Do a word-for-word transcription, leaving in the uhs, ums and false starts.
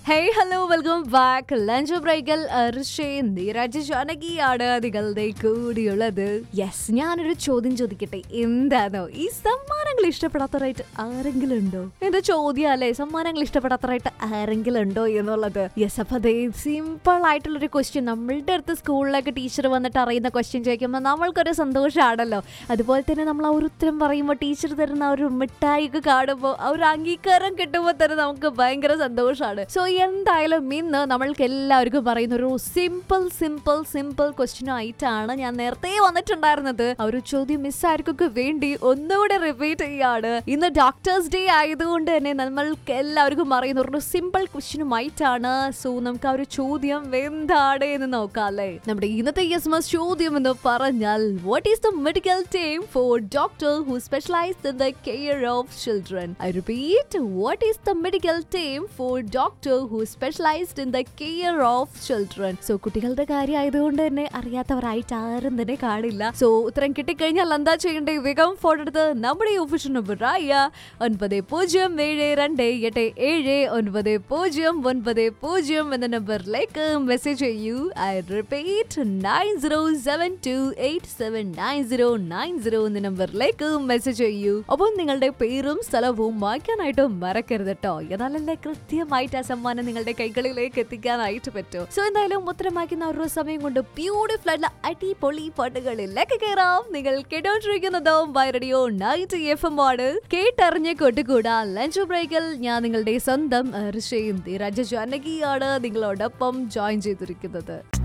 Hey hello welcome back. Lunch ബ്രേക്കിൽ ഋഷയും നീരജ് ജാനകിയാണ് നിങ്ങളുടെ കൂടിയുള്ളത്. Yes, ഞാനൊരു ചോദ്യം ചോദിക്കട്ടെ. എന്താണോ ഈ സമ്മാനങ്ങൾ ഇഷ്ടപ്പെടാത്തവരായിട്ട് ആരെങ്കിലും ഉണ്ടോ? എന്താ ചോദ്യം അല്ലേ, സമ്മാനങ്ങൾ ഇഷ്ടപ്പെടാത്തവരായിട്ട് ആരെങ്കിലും ഉണ്ടോ എന്നുള്ളത്. യെസ്, അപ്പൊ അതേ സിമ്പിൾ ആയിട്ടുള്ളൊരു ക്വസ്റ്റ്യൻ നമ്മളുടെ അടുത്ത് സ്കൂളിലൊക്കെ ടീച്ചർ വന്നിട്ട് അറിയുന്ന ക്വസ്റ്റ്യൻ ചോദിക്കുമ്പോൾ നമ്മൾക്കൊരു സന്തോഷമാണല്ലോ. അതുപോലെ തന്നെ നമ്മൾ ആ ഒരു ഉത്തരം പറയുമ്പോൾ ടീച്ചർ തരുന്ന ആ ഒരു മിഠായിക്ക് കാണുമ്പോൾ ആ ഒരു അംഗീകാരം കിട്ടുമ്പോൾ തന്നെ നമുക്ക് ഭയങ്കര സന്തോഷമാണ്. സോ എന്തായാലും ഇന്ന് നമ്മൾക്ക് എല്ലാവർക്കും പറയുന്ന ഒരു സിമ്പിൾ സിമ്പിൾ സിമ്പിൾ ക്വസ്റ്റ്യൻ ആയിട്ടാണ് ഞാൻ നേരത്തെ വന്നിട്ടുണ്ടായിരുന്നത്. ആ ഒരു ചോദ്യം മിസ്സാർക്കൊക്കെ വേണ്ടി ഒന്നുകൂടെ റിപ്പീറ്റ് ചെയ്യാണ്. ഇന്ന് ഡോക്ടേഴ്സ് ഡേ ആയതുകൊണ്ട് തന്നെ നമ്മൾക്ക് എല്ലാവർക്കും പറയുന്ന ഒരു സിമ്പിൾ ക്വസ്റ്റ്യനുമായിട്ടാണ്. സോ നമുക്ക് ആ ഒരു ചോദ്യം എന്താണ് എന്ന് നോക്കാം അല്ലേ. നമ്മുടെ ഇന്നത്തെ യെസ് മസ് ചോദ്യം എന്ന് പറഞ്ഞാൽ, what is the medical term four doctor who specialised in the care of children? I repeat, what is the medical term four doctor who specialized in the care of children. So കുട്ടികളുടെ കാര്യം ആയതുകൊണ്ട് തന്നെ അറിയാത്തവരായിട്ട് ആരും തന്നെ കാണില്ല. So ഉത്തരം കിട്ടിക്കഴിഞ്ഞാൽ എന്താ ചെയ്യേണ്ടേ? വേഗം ഫോൺ എടുത്ത് നമ്മുടെ ഓഫീഷ്യൽ നമ്പർ ആയ ഒൻപത് പൂജ്യം ഏഴ് രണ്ട് എട്ട് ഏഴ് ഒൻപത് പൂജ്യം ഒൻപത് പൂജ്യം എന്ന നമ്പറിലേക്ക് മെസ്സേജ് ചെയ്യൂ. I repeat, nine zero seven to eight seven nine zero nine zero എന്ന നമ്പറിലേക്ക് മെസ്സേജ് ചെയ്യൂ. ഒപ്പം നിങ്ങളുടെ പേരും സ്ഥലവും വായിക്കാനായിട്ട് മറക്കരുത് കേട്ടോ. എന്നാലല്ലേ കൃത്യമായിട്ട് ആ സമ്മാനം നിങ്ങളുടെ കൈകളിലേക്ക് എത്തിക്കാനായിട്ട് പറ്റും. സോ എന്തായാലും ഉത്തരമാക്കുന്ന ഒരു സമയം കൊണ്ട് ബ്യൂട്ടിഫുൾ ആയിട്ടുള്ള അടിപൊളി പാട്ടുകളിലേക്ക് കയറാം. നിങ്ങൾ കേട്ടോണ്ടിരിക്കുന്നതും by radio ninety F M ആണ്. കേട്ടറിഞ്ഞ് കൊട്ടുകൂടാ ലഞ്ച് ബ്രേക്കിൽ ഞാൻ നിങ്ങളുടെ സ്വന്തം ഋഷയും നീരജ് ജാനകിയാണ് നിങ്ങളോടൊപ്പം ജോയിൻ ചെയ്തിരിക്കുന്നത്.